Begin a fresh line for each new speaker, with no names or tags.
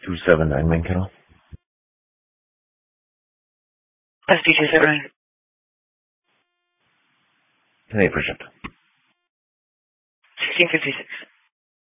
279 Main Kennel.
SB279.
10-8 for shift.
1656.